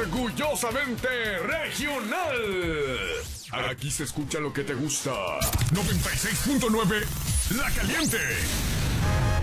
orgullosamente regional. Aquí se escucha lo que te gusta. 96.9 La Caliente.